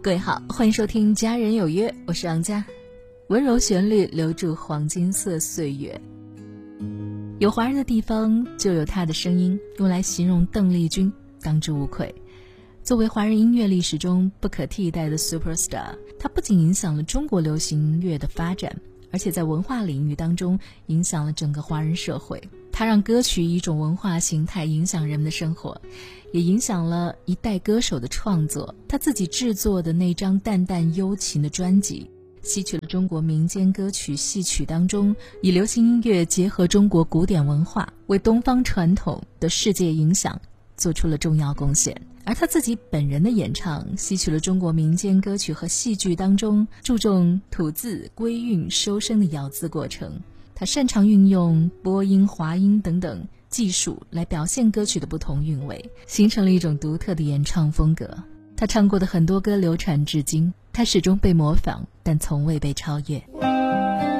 各位好，欢迎收听家人有约，我是杨佳。温柔旋律留住黄金色岁月，有华人的地方就有他的声音，用来形容邓丽君当之无愧。作为华人音乐历史中不可替代的 superstar， 他不仅影响了中国流行音乐的发展，而且在文化领域当中影响了整个华人社会。他让歌曲以一种文化形态影响人们的生活，也影响了一代歌手的创作。他自己制作的那张淡淡幽情的专辑，吸取了中国民间歌曲戏曲当中以流行音乐结合中国古典文化，为东方传统的世界影响做出了重要贡献。而他自己本人的演唱吸取了中国民间歌曲和戏剧当中注重吐字归韵收声的咬字过程。他擅长运用播音滑音等等技术来表现歌曲的不同韵味，形成了一种独特的演唱风格。他唱过的很多歌流传至今，他始终被模仿，但从未被超越。